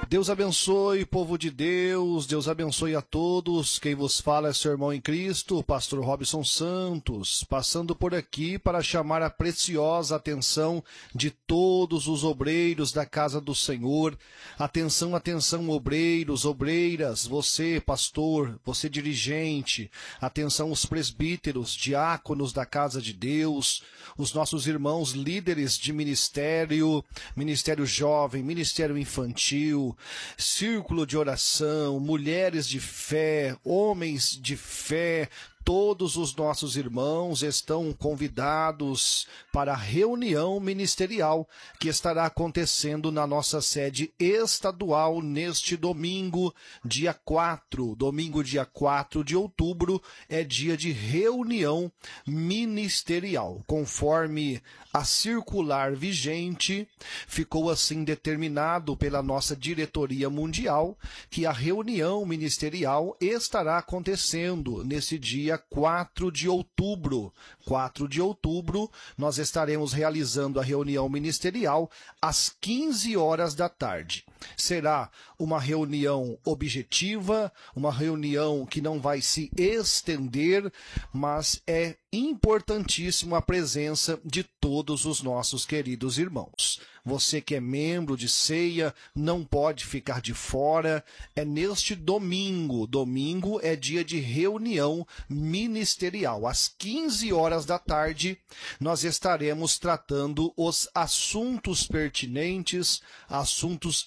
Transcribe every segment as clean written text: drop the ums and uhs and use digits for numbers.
Deus abençoe, povo de Deus, Deus abençoe a todos. Quem vos fala é seu irmão em Cristo, pastor Robson Santos, passando por aqui para chamar a preciosa atenção de todos os obreiros da casa do Senhor. Atenção, atenção, obreiros, obreiras, você, pastor, você, dirigente, atenção, os presbíteros, diáconos da casa de Deus, os nossos irmãos líderes de ministério, ministério jovem, ministério infantil, círculo de oração, mulheres de fé, homens de fé. Todos os nossos irmãos estão convidados para a reunião ministerial que estará acontecendo na nossa sede estadual neste domingo, dia 4. Domingo, dia 4 de outubro, é dia de reunião ministerial. Conforme a circular vigente, ficou assim determinado pela nossa diretoria mundial que a reunião ministerial estará acontecendo nesse dia 4 de outubro. 4 de outubro, nós estaremos realizando a reunião ministerial às 15 horas da tarde. Será uma reunião objetiva, uma reunião que não vai se estender, mas é importantíssimo a presença de todos os nossos queridos irmãos. Você que é membro de ceia não pode ficar de fora. É neste domingo. Domingo é dia de reunião ministerial. Às 15 horas da tarde, nós estaremos tratando os assuntos pertinentes, assuntos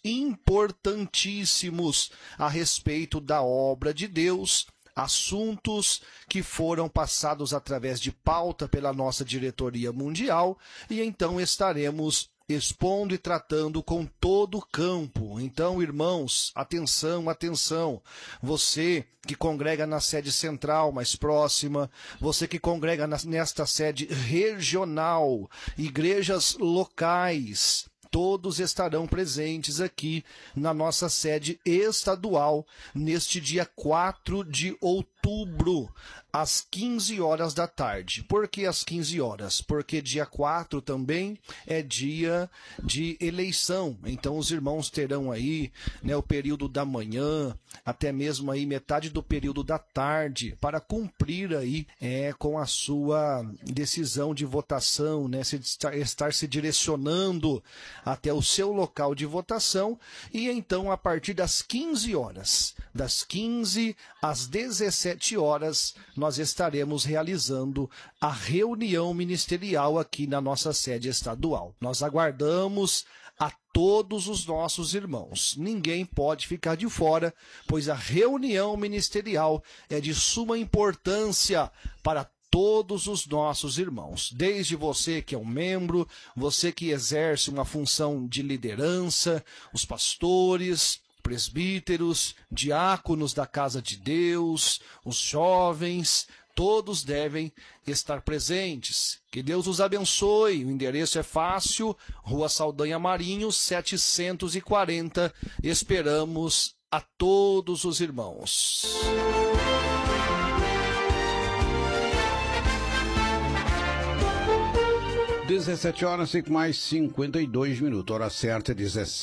importantíssimos a respeito da obra de Deus, assuntos que foram passados através de pauta pela nossa diretoria mundial, e então estaremos expondo e tratando com todo o campo. Então, irmãos, atenção, atenção. Você que congrega na sede central mais próxima, você que congrega nesta sede regional, igrejas locais, todos estarão presentes aqui na nossa sede estadual neste dia 4 de outubro, às 15 horas da tarde. Por que às 15 horas? Porque dia 4 também é dia de eleição. Então os irmãos terão aí, né, o período da manhã, até mesmo aí metade do período da tarde, para cumprir aí com a sua decisão de votação, né, estar se direcionando até o seu local de votação. E então, a partir das 15 horas, das 15 às 17 horas, nós estaremos realizando a reunião ministerial aqui na nossa sede estadual. Nós aguardamos a todos os nossos irmãos. Ninguém pode ficar de fora, pois a reunião ministerial é de suma importância para todos os nossos irmãos, desde você que é um membro, você que exerce uma função de liderança, os pastores, presbíteros, diáconos da casa de Deus, os jovens, todos devem estar presentes. Que Deus os abençoe. O endereço é fácil, Rua Saldanha Marinho, 740. Esperamos a todos os irmãos. 17 horas, 5 mais 52 minutos. Hora certa,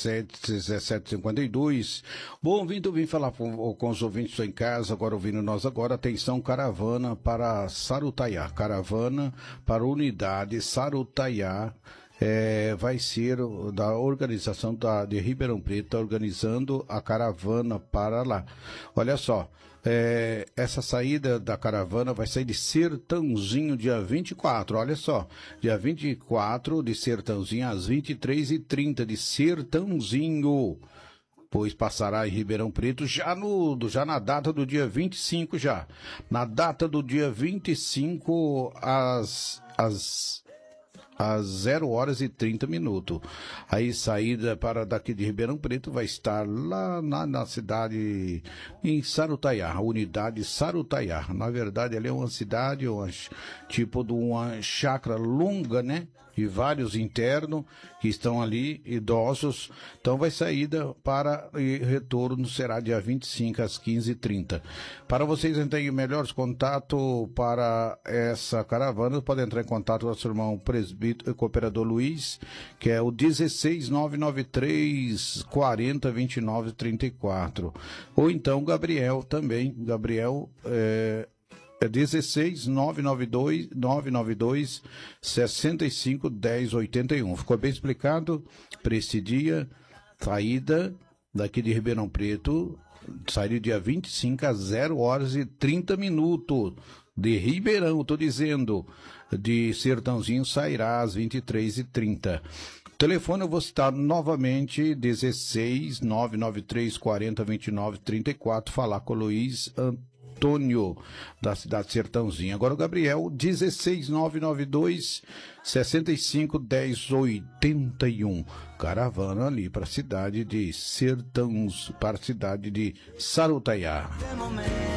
17h52. Bom, vim falar com os ouvintes, estou em casa, agora ouvindo nós agora. Atenção, caravana para Sarutaiá. Caravana para unidade Sarutaiá. Vai ser da organização de Ribeirão Preto, organizando a caravana para lá. Olha só. Essa saída da caravana vai sair de Sertãozinho dia 24, olha só, dia 24 de Sertãozinho às 23h30 de Sertãozinho, pois passará em Ribeirão Preto já na data do dia 25 já, na data do dia 25 às 0 horas e 30 minutos. Aí saída para daqui de Ribeirão Preto vai estar lá na cidade, em Sarutaiá, a unidade Sarutaiá. Na verdade, ali é uma cidade, tipo de uma chácara longa, né? e vários internos que estão ali, idosos. Então vai saída para e retorno será dia 25 às 15h30. Para vocês entenderem melhores contato para essa caravana, podem entrar em contato com o nosso irmão presbítero cooperador Luiz, que é o 16993 40 29 34. Ou então Gabriel também, Gabriel é 16 992 65 10 81. Ficou bem explicado para esse dia. Saída daqui de Ribeirão Preto, sairia dia 25 às 0h30 de Ribeirão, estou dizendo, de Sertãozinho sairá às 23h30. Telefone eu vou citar novamente, 16 993 40 29 34, falar com o Luiz Antônio, da cidade de Sertãozinho. Agora o Gabriel, 16 992 65 10 81. Caravana ali para a cidade de Sertãos, para a cidade de Sarutaiá.